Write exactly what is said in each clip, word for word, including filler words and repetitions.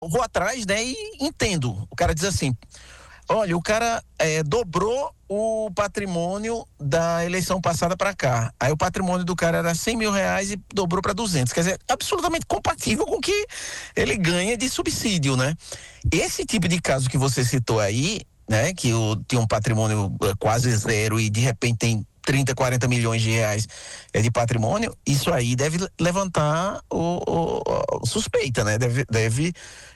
vou atrás, né, e entendo. O cara diz assim, olha, o cara é, dobrou o patrimônio da eleição passada para cá. Aí o patrimônio do cara era cem mil reais e dobrou para duzentos. Quer dizer, absolutamente compatível com o que ele ganha de subsídio, né? Esse tipo de caso que você citou aí, né, que o, tem um patrimônio quase zero e de repente tem trinta, quarenta milhões de reais é, de patrimônio, isso aí deve levantar o, o, o suspeita, né? Deve, deve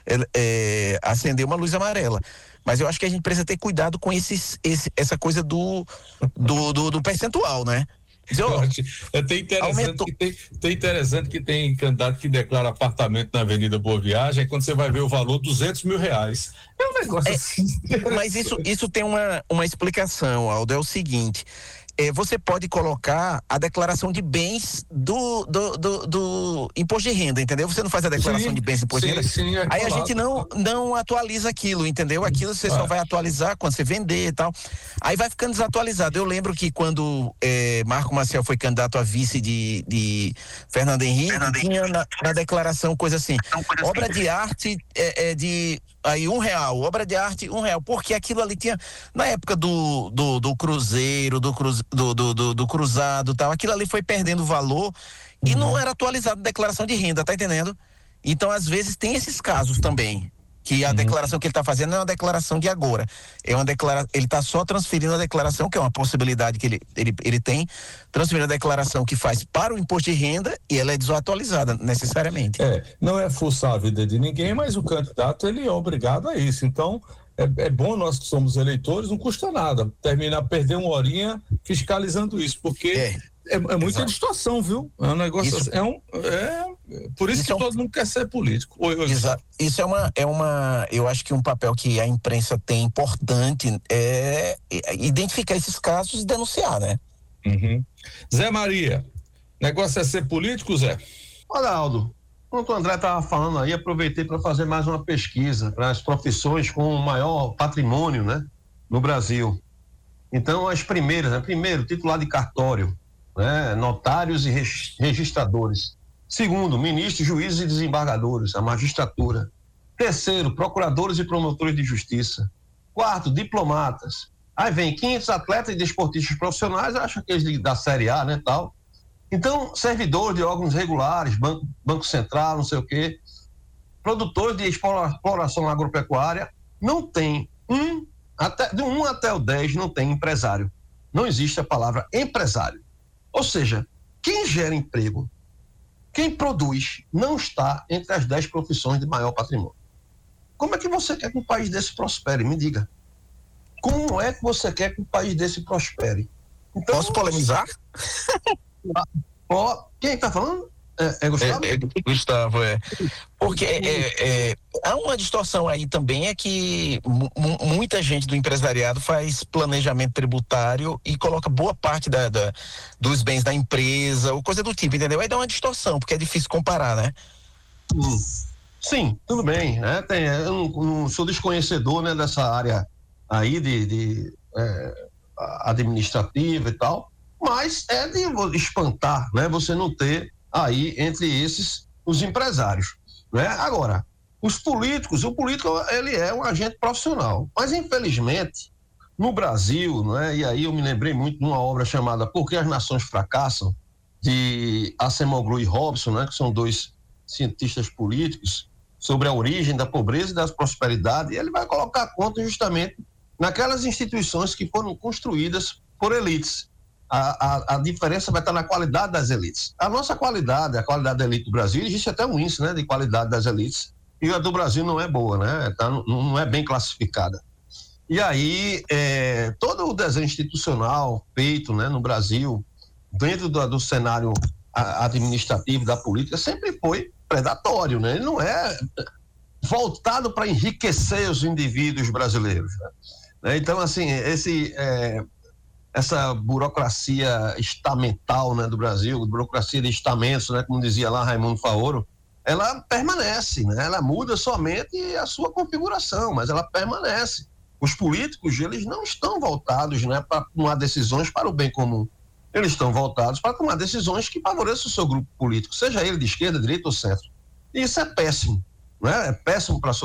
é, acender uma luz amarela. Mas eu acho que a gente precisa ter cuidado com esses, esse, essa coisa do, do, do, do percentual, né? Diz, ó, é até interessante que tem, tem interessante que tem candidato que declara apartamento na Avenida Boa Viagem, e quando você vai ver o valor, duzentos mil reais. É um negócio é, assim. Mas isso, isso tem uma, uma explicação, Aldo, é o seguinte. É, você pode colocar a declaração de bens do, do, do, do imposto de renda, entendeu? Você não faz a declaração sim, de bens do imposto sim, de renda. Sim, é aí claro. A gente não, não atualiza aquilo, entendeu? Aquilo você ah. só vai atualizar quando você vender e tal. Aí vai ficando desatualizado. Eu lembro que quando é, Marco Maciel foi candidato a vice de, de Fernando Henrique, Fernando tinha Henrique. Na, na declaração coisa assim, coisa obra assim. de arte é, é de aí um real, obra de arte um real, porque aquilo ali tinha, na época do, do, do cruzeiro, do, cruz, do, do, do, do cruzado e tal, aquilo ali foi perdendo valor e uhum. não era atualizado declaração de renda, tá entendendo? Então, às vezes, tem esses casos também, que a uhum. declaração que ele está fazendo não é uma declaração de agora, é uma declaração, ele está só transferindo a declaração, que é uma possibilidade que ele, ele, ele tem, transferindo a declaração que faz para o imposto de renda e ela é desatualizada necessariamente. É, não é forçar a vida de ninguém, mas o candidato, ele é obrigado a isso, então é, é bom nós que somos eleitores, não custa nada, terminar, perder uma horinha fiscalizando isso, porque é, é, é muita distorção, viu? É um negócio, isso, é um, é, por isso, isso que é um, todo mundo quer ser político. Oi, oi. Exato. Isso é uma, é uma, eu acho que um papel que a imprensa tem importante é identificar esses casos e denunciar, né? Uhum. Zé Maria, negócio é ser político, Zé? Olha, Aldo, enquanto o André estava falando aí, aproveitei para fazer mais uma pesquisa para as profissões com o maior patrimônio, né, no Brasil. Então, as primeiras, né, primeiro, titular de cartório, né, notários e registradores. Segundo, ministros, juízes e desembargadores, a magistratura. Terceiro, procuradores e promotores de justiça. Quarto, diplomatas. Aí vem quinhentos atletas e desportistas profissionais, acho que eles da Série A, né, tal. Então, servidores de órgãos regulares, banco, banco central, não sei o quê, produtores de exploração agropecuária, não tem um, até, de um até o dez não tem empresário. Não existe a palavra empresário. Ou seja, quem gera emprego, quem produz, não está entre as dez profissões de maior patrimônio. Como é que você quer que um país desse prospere? Me diga. Como é que você quer que um país desse prospere? Então, posso polemizar? Ó, quem está falando? É, é Gustavo? É, é, Gustavo, é. Porque é, é, há uma distorção aí também, é que m- muita gente do empresariado faz planejamento tributário e coloca boa parte da, da, dos bens da empresa, ou coisa do tipo, entendeu? Aí dá uma distorção, porque é difícil comparar, né? Hum. Sim, tudo bem, né? Tem, eu não, não sou desconhecedor, né, dessa área aí de, de é, administrativa e tal, mas é de espantar, né? Você não ter aí entre esses os empresários, né? Agora, os políticos, o político ele é um agente profissional, mas infelizmente no Brasil, né? E aí eu me lembrei muito de uma obra chamada Por que as Nações Fracassam, de Acemoglu e Robson, né? Que são dois cientistas políticos, sobre a origem da pobreza e da prosperidade, e ele vai colocar a conta justamente naquelas instituições que foram construídas por elites. A, a, a diferença vai estar na qualidade das elites. A nossa qualidade, a qualidade da elite do Brasil, existe até um índice, né, de qualidade das elites, e a do Brasil não é boa, né, tá, não, não é bem classificada. E aí, é, todo o desenho institucional feito, né, no Brasil, dentro do, do cenário administrativo da política, sempre foi predatório, né? Ele não é voltado para enriquecer os indivíduos brasileiros, né? Então, assim, esse, é, essa burocracia estamental, né, do Brasil, burocracia de estamentos, né, como dizia lá Raimundo Faoro, ela permanece, né? Ela muda somente a sua configuração, mas ela permanece. Os políticos, eles não estão voltados, né, para tomar decisões para o bem comum. Eles estão voltados para tomar decisões que favoreçam o seu grupo político, seja ele de esquerda, direita ou centro. E isso é péssimo. né? É péssimo para a